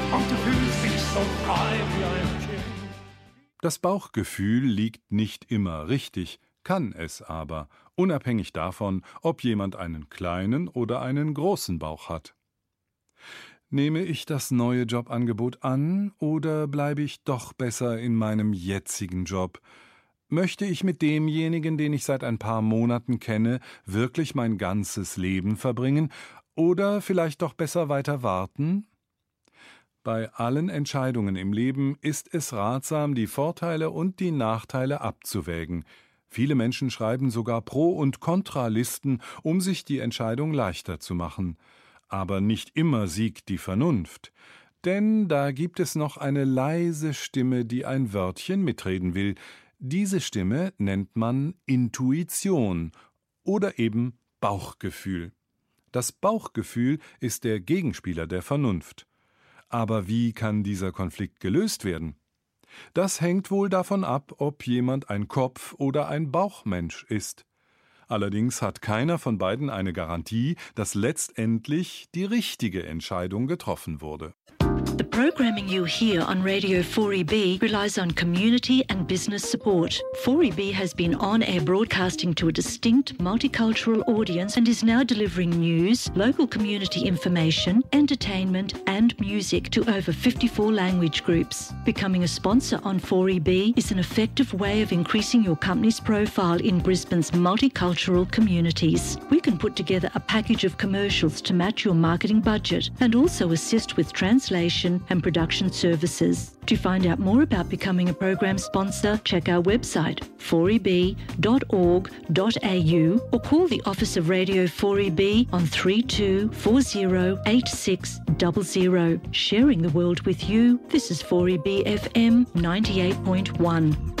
und du fühlst dich so frei wie ein Kind. Das Bauchgefühl liegt nicht immer richtig, kann es aber, unabhängig davon, ob jemand einen kleinen oder einen großen Bauch hat. Nehme ich das neue Jobangebot an oder bleibe ich doch besser in meinem jetzigen Job? Möchte ich mit demjenigen, den ich seit ein paar Monaten kenne, wirklich mein ganzes Leben verbringen oder vielleicht doch besser weiter warten? Bei allen Entscheidungen im Leben ist es ratsam, die Vorteile und die Nachteile abzuwägen. Viele Menschen schreiben sogar Pro- und Kontralisten, um sich die Entscheidung leichter zu machen. Aber nicht immer siegt die Vernunft. Denn da gibt es noch eine leise Stimme, die ein Wörtchen mitreden will. Diese Stimme nennt man Intuition oder eben Bauchgefühl. Das Bauchgefühl ist der Gegenspieler der Vernunft. Aber wie kann dieser Konflikt gelöst werden? Das hängt wohl davon ab, ob jemand ein Kopf- oder ein Bauchmensch ist. Allerdings hat keiner von beiden eine Garantie, dass letztendlich die richtige Entscheidung getroffen wurde. The programming you hear on Radio 4EB relies on community and business support. 4EB has been on-air broadcasting to a distinct multicultural audience and is now delivering news, local community information, entertainment and music to over 54 language groups. Becoming a sponsor on 4EB is an effective way of increasing your company's profile in Brisbane's multicultural communities. We can put together a package of commercials to match your marketing budget and also assist with translation and production services. To find out more about becoming a program sponsor, check our website 4eb.org.au or call the Office of Radio 4EB on 32408600. Sharing the world with you, this is 4EB FM 98.1.